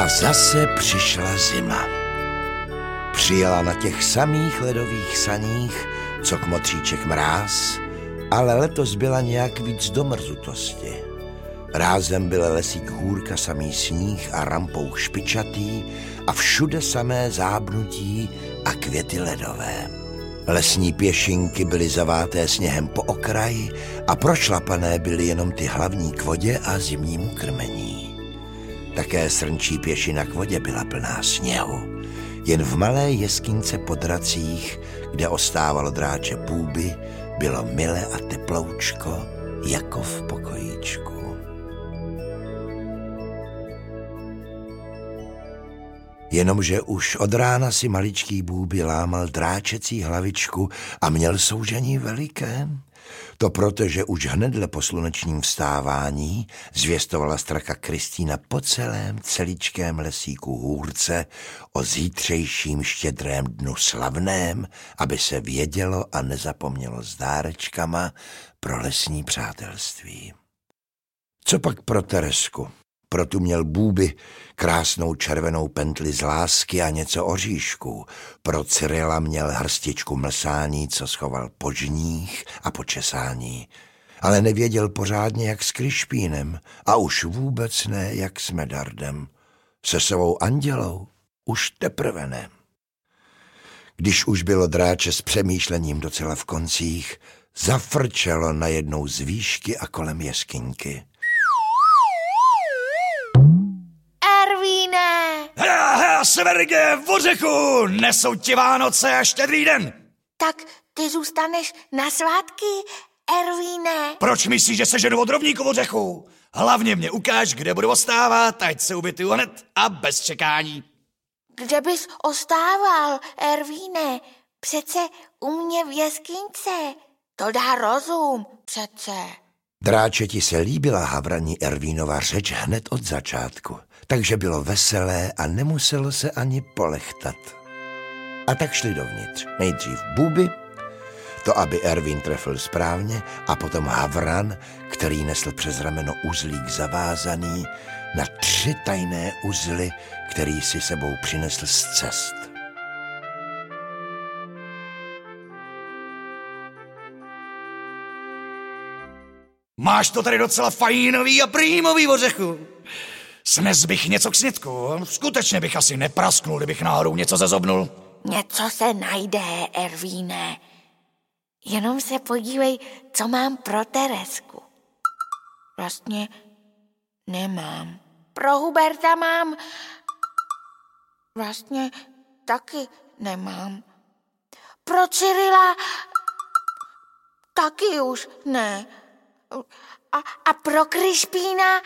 A zase přišla zima. Přijela na těch samých ledových saních, co kmotříček Mráz, ale letos byla nějak víc do mrzutosti. Rázem byl lesík hůrka samý sníh a rampouch špičatý a všude samé zábnutí a květy ledové. Lesní pěšinky byly zaváté sněhem po okraji a prošlapané byly jenom ty hlavní k vodě a zimnímu krmení. Také srnčí pěšina k vodě byla plná sněhu. Jen v malé jeskyňce pod racích, kde ostávalo dráče Bůby, bylo milé a teploučko, jako v pokojíčku. Jenomže už od rána si maličký Bůby lámal dráčecí hlavičku a měl soužení veliké. To proto, že už hnedle po slunečním vstávání zvěstovala straka Kristýna po celém celičkém lesíku hůrce o zítřejším štědrém dnu slavném, aby se vědělo a nezapomnělo s dárečkama pro lesní přátelství. Co pak pro Teresku? Pro tu měl Bůby krásnou červenou pentli z lásky a něco oříšků. Pro Cyrila měl hrstičku mlsání, co schoval po žních a po česání. Ale nevěděl pořádně, jak s Krišpínem a už vůbec ne, jak s Medardem. Se svou Andělou už teprve ne. Když už bylo dráče s přemýšlením docela v koncích, zafrčelo najednou z výšky a kolem jeskyňky. Sverge, v ořechu, nesou ti Vánoce a štědrý den. Tak ty zůstaneš na svátky, Ervíne? Proč myslíš, že se ženu od rovníku v ořechu? Hlavně mě ukáž, kde budu ostávat, ať se ubytuju hned a bez čekání. Kde bys ostával, Ervíne? Přece u mě v jeskyňce. To dá rozum, přece. Dráčeti se líbila Havrani Ervínova řeč hned od začátku, takže bylo veselé a nemuselo se ani polechtat. A tak šli dovnitř. Nejdřív Bůby, to aby Ervín trefil správně, a potom Havran, který nesl přes rameno uzlík zavázaný na 3 tajné uzly, který si sebou přinesl z cest. Máš to tady docela fajnový a prýmový, ořechu. Snes bych něco k snědku. Skutečně bych asi neprasknul, kdybych náhodou něco zezobnul. Něco se najde, Ervíne. Jenom se podívej, co mám pro Teresku. Vlastně nemám. Pro Huberta mám. Vlastně taky nemám. Pro Cyrila taky už ne. A pro Krišpína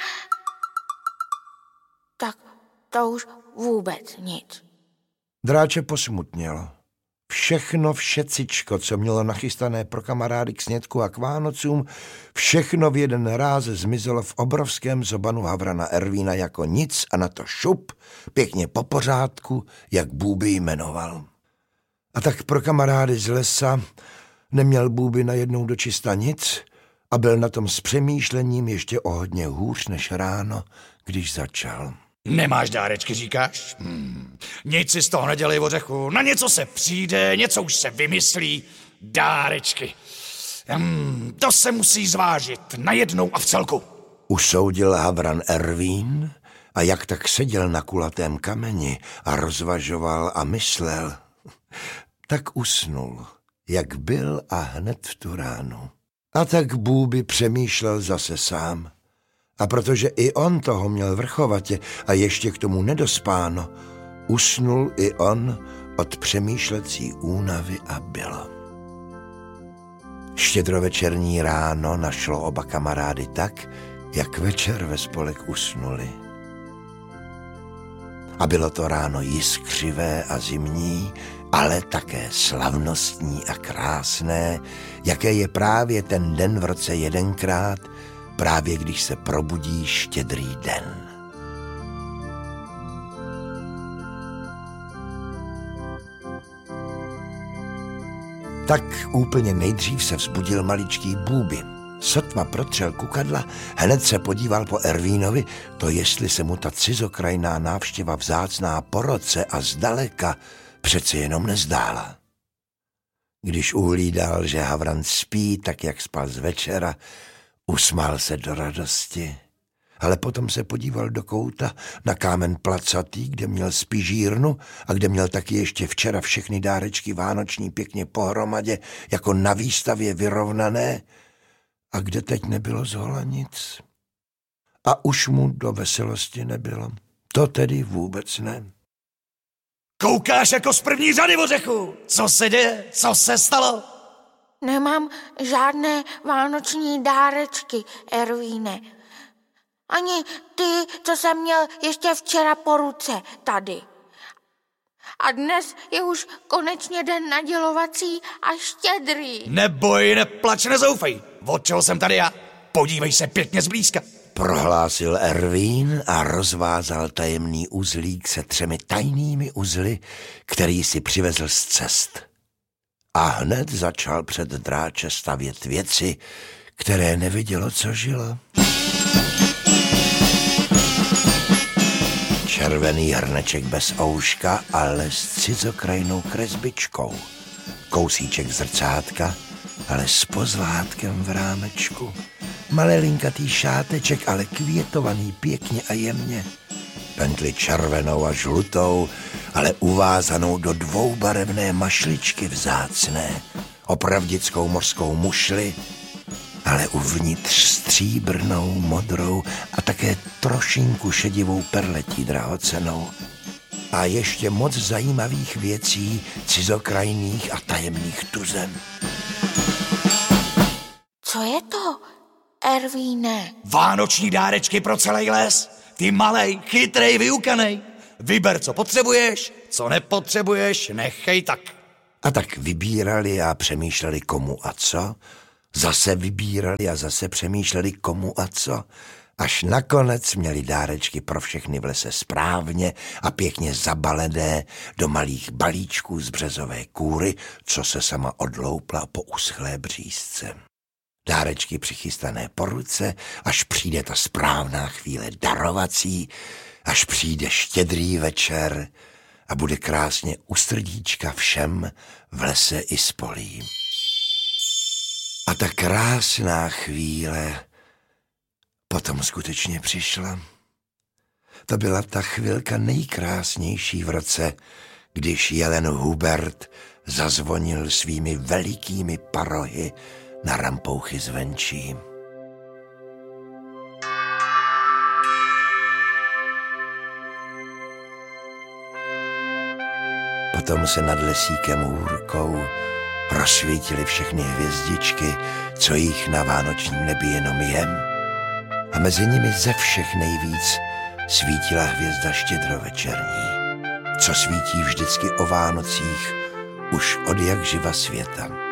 tak to už vůbec nic. Dráče posmutnělo. Všechno všecičko, co mělo nachystané pro kamarády k snědku a k Vánocům, všechno v jeden ráz zmizelo v obrovském zobanu Havrana Ervína jako nic a na to šup, pěkně po pořádku, jak Bůby jmenoval. A tak pro kamarády z lesa neměl Bůby najednou dočista nic a byl na tom s přemýšlením ještě o hodně hůř než ráno, když začal. Nemáš dárečky, říkáš? Nic si z toho nedělej, ořechu. Na něco se přijde, něco už se vymyslí. Dárečky. To se musí zvážit najednou a v celku. Usoudil Havran Ervín a jak tak seděl na kulatém kameni a rozvažoval a myslel, tak usnul, jak byl a hned v tu ránu. A tak Bůby přemýšlel zase sám. A protože i on toho měl vrchovatě a ještě k tomu nedospáno, usnul i on od přemýšlecí únavy a bylo. Štědrovečerní ráno našlo oba kamarády tak, jak večer ve spolek usnuli. A bylo to ráno jiskřivé a zimní, ale také slavnostní a krásné, jaké je právě ten den v roce jedenkrát, právě když se probudí štědrý den. Tak úplně nejdřív se vzbudil maličký Bůby. Sotva protřel kukadla, hned se podíval po Ervínovi, to jestli se mu ta cizokrajná návštěva vzácná po roce a zdaleka přece jenom nezdála. Když uhlídal, že Havrant spí tak, jak spal z večera, usmál se do radosti. Ale potom se podíval do kouta na kámen placatý, kde měl spižírnu a kde měl taky ještě včera všechny dárečky vánoční pěkně pohromadě, jako na výstavě vyrovnané, a kde teď nebylo zhola nic. A už mu do veselosti nebylo. To tedy vůbec ne. Koukáš jako z první řady, Ořechu. Co se děje? Co se stalo? Nemám žádné vánoční dárečky, Ervíne. Ani ty, co jsem měl ještě včera po ruce tady. A dnes je už konečně den nadělovací a štědrý. Neboj, neplač, nezoufej. Od čeho jsem tady já? Podívej se pěkně zblízka. Prohlásil Ervín a rozvázal tajemný uzlík se 3 tajnými uzly, který si přivezl z cest. A hned začal před dráče stavět věci, které nevidělo, co žilo. Červený hrneček bez ouška, ale s cizokrajnou kresbičkou. Kousíček zrcátka, ale s pozlátkem v rámečku. Malelinkatý šáteček, ale květovaný pěkně a jemně. Pentli červenou a žlutou, ale uvázanou do 2barevné mašličky vzácné. Opravdickou mořskou mušli, ale uvnitř stříbrnou, modrou a také trošinku šedivou perletí drahocenou. A ještě moc zajímavých věcí, cizokrajných a tajemných tuzem. Co je to, Ervíne? Vánoční dárečky pro celý les. Ty malej, chytrej, vyukanej. Vyber, co potřebuješ, co nepotřebuješ, nechej tak. A tak vybírali a přemýšleli komu a co. Zase vybírali a zase přemýšleli komu a co. Až nakonec měli dárečky pro všechny v lese správně a pěkně zabalené do malých balíčků z březové kůry, co se sama odloupla po uschlé břízce. Dárečky přichystané po ruce, až přijde ta správná chvíle darovací, až přijde štědrý večer a bude krásně u srdíčka všem v lese i s polím. A ta krásná chvíle potom skutečně přišla. To byla ta chvilka nejkrásnější v roce, když jelen Hubert zazvonil svými velikými parohy na rampouchy zvenčí. Potom se nad lesíkem hůrkou rozsvítily všechny hvězdičky, co jich na vánočním nebi jenom je. A mezi nimi ze všech nejvíc svítila hvězda štědrovečerní, co svítí vždycky o Vánocích už od jak živa světa.